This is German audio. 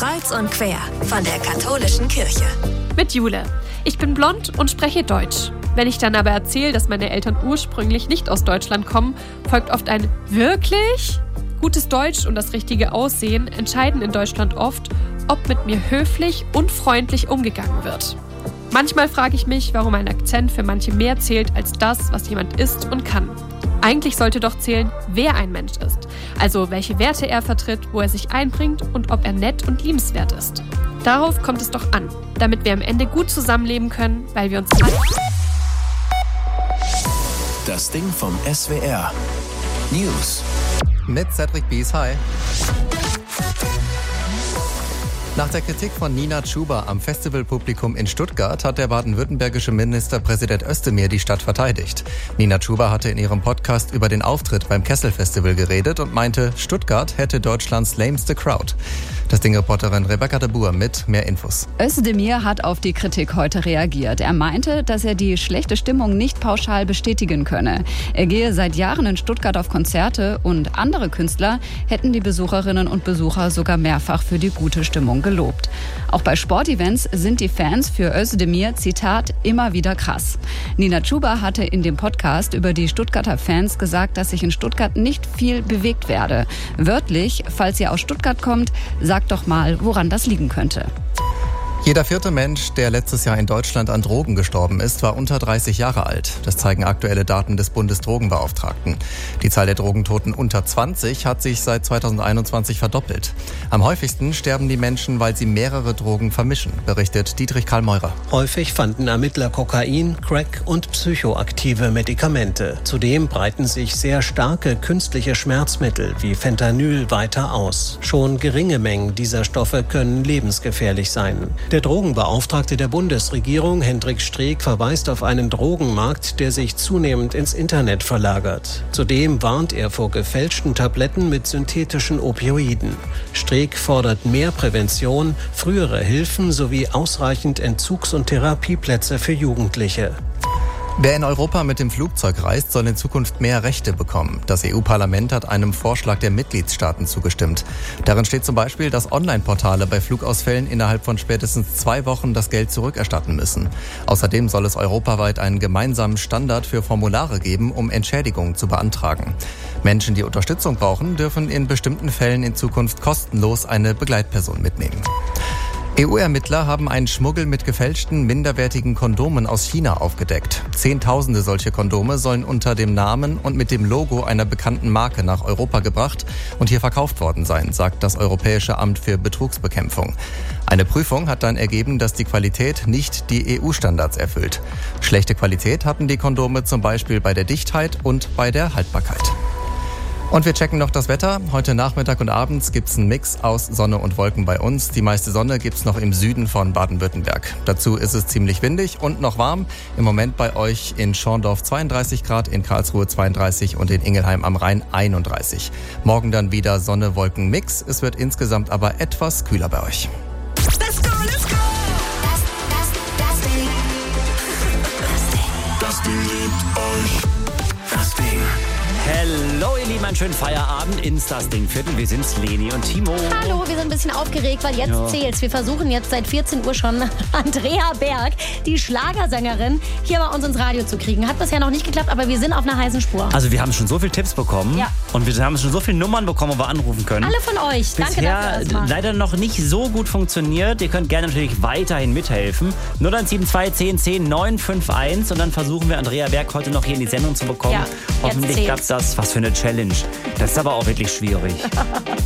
Kreuz und quer von der katholischen Kirche. Mit Jule. Ich bin blond und spreche Deutsch. Wenn ich dann aber erzähle, dass meine Eltern ursprünglich nicht aus Deutschland kommen, folgt oft ein „Wirklich?" Gutes Deutsch und das richtige Aussehen entscheiden in Deutschland oft, ob mit mir höflich und freundlich umgegangen wird. Manchmal frage ich mich, warum ein Akzent für manche mehr zählt als das, was jemand ist und kann. Eigentlich sollte doch zählen, wer ein Mensch ist. Also welche Werte er vertritt, wo er sich einbringt und ob er nett und liebenswert ist. Darauf kommt es doch an, damit wir am Ende gut zusammenleben können, weil wir uns alle... Das Ding vom SWR. News. Mit Cedric Bies, hi. Nach der Kritik von Nina Chuba am Festivalpublikum in Stuttgart hat der baden-württembergische Ministerpräsident Özdemir die Stadt verteidigt. Nina Chuba hatte in ihrem Podcast über den Auftritt beim Kessel-Festival geredet und meinte, Stuttgart hätte Deutschlands lameste Crowd. Das Ding-Reporterin Rebecca de Boer mit mehr Infos. Özdemir hat auf die Kritik heute reagiert. Er meinte, dass er die schlechte Stimmung nicht pauschal bestätigen könne. Er gehe seit Jahren in Stuttgart auf Konzerte und andere Künstler hätten die Besucherinnen und Besucher sogar mehrfach für die gute Stimmung gelobt. Auch bei Sportevents sind die Fans für Özdemir, Zitat, immer wieder krass. Nina Chuba hatte in dem Podcast über die Stuttgarter Fans gesagt, dass sich in Stuttgart nicht viel bewegt werde. Wörtlich, falls ihr aus Stuttgart kommt, sagt doch mal, woran das liegen könnte. Jeder vierte Mensch, der letztes Jahr in Deutschland an Drogen gestorben ist, war unter 30 Jahre alt. Das zeigen aktuelle Daten des Bundesdrogenbeauftragten. Die Zahl der Drogentoten unter 20 hat sich seit 2021 verdoppelt. Am häufigsten sterben die Menschen, weil sie mehrere Drogen vermischen, berichtet Dietrich Karl Meurer. Häufig fanden Ermittler Kokain, Crack und psychoaktive Medikamente. Zudem breiten sich sehr starke künstliche Schmerzmittel wie Fentanyl weiter aus. Schon geringe Mengen dieser Stoffe können lebensgefährlich sein. Der Drogenbeauftragte der Bundesregierung, Hendrik Streeck, verweist auf einen Drogenmarkt, der sich zunehmend ins Internet verlagert. Zudem warnt er vor gefälschten Tabletten mit synthetischen Opioiden. Streeck fordert mehr Prävention, frühere Hilfen sowie ausreichend Entzugs- und Therapieplätze für Jugendliche. Wer in Europa mit dem Flugzeug reist, soll in Zukunft mehr Rechte bekommen. Das EU-Parlament hat einem Vorschlag der Mitgliedstaaten zugestimmt. Darin steht zum Beispiel, dass Online-Portale bei Flugausfällen innerhalb von spätestens 2 Wochen das Geld zurückerstatten müssen. Außerdem soll es europaweit einen gemeinsamen Standard für Formulare geben, um Entschädigungen zu beantragen. Menschen, die Unterstützung brauchen, dürfen in bestimmten Fällen in Zukunft kostenlos eine Begleitperson mitnehmen. EU-Ermittler haben einen Schmuggel mit gefälschten, minderwertigen Kondomen aus China aufgedeckt. Zehntausende solche Kondome sollen unter dem Namen und mit dem Logo einer bekannten Marke nach Europa gebracht und hier verkauft worden sein, sagt das Europäische Amt für Betrugsbekämpfung. Eine Prüfung hat dann ergeben, dass die Qualität nicht die EU-Standards erfüllt. Schlechte Qualität hatten die Kondome zum Beispiel bei der Dichtheit und bei der Haltbarkeit. Und wir checken noch das Wetter. Heute Nachmittag und abends gibt's einen Mix aus Sonne und Wolken bei uns. Die meiste Sonne gibt's noch im Süden von Baden-Württemberg. Dazu ist es ziemlich windig und noch warm. Im Moment bei euch in Schorndorf 32 Grad, in Karlsruhe 32 und in Ingelheim am Rhein 31. Morgen dann wieder Sonne, Wolken, Mix. Es wird insgesamt aber etwas kühler bei euch. Let's go, let's go! Das Ding liebt euch. Das Ding. Hallo ihr Lieben, einen schönen Feierabend ins Das Ding Viertel. Wir sind's, Leni und Timo. Hallo, wir sind ein bisschen aufgeregt, weil jetzt zählt's. Wir versuchen jetzt seit 14 Uhr schon Andrea Berg, die Schlagersängerin, hier bei uns ins Radio zu kriegen. Hat bisher noch nicht geklappt, aber wir sind auf einer heißen Spur. Also wir haben schon so viele Tipps bekommen und wir haben schon so viele Nummern bekommen, wo wir anrufen können. Alle von euch. Danke dafür erstmal. Leider noch nicht so gut funktioniert. Ihr könnt gerne natürlich weiterhin mithelfen. 0172 10 10 951 und dann versuchen wir Andrea Berg heute noch hier in die Sendung zu bekommen. Ja, hoffentlich klappt das. Was für eine Challenge. Das ist aber auch wirklich schwierig.